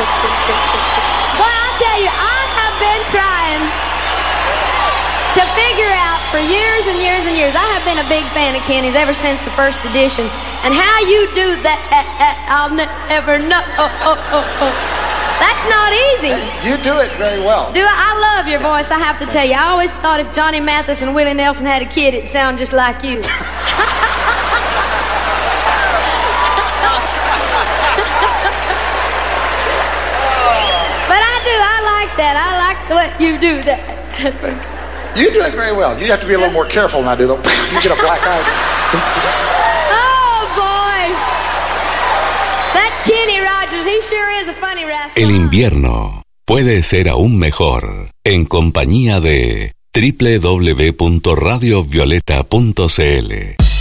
Boy, I'll tell you, I have been trying to figure out for years and years and years. I have been a big fan of Kenny's ever since the first edition. And how you do that, I'll never know. That's not easy. You do it very well. I love your voice, I have to tell you. I always thought if Johnny Mathis and Willie Nelson had a kid, it'd sound just like you. But I like that. I like the way you do that. You do it very well. You have to be a little more careful when I do that. You get a black eye. Oh, boy. That Kenny Rogers, he sure is a funny rascal. El invierno puede ser aún mejor en compañía de www.radiovioleta.cl.